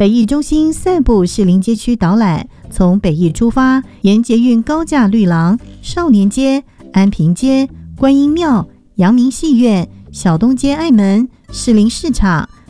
北艺中心散步士林街区导览，从北艺出发，沿捷运高架绿廊、少年街、安平街、观音庙、阳明戏院、小东街爱门、士林市场、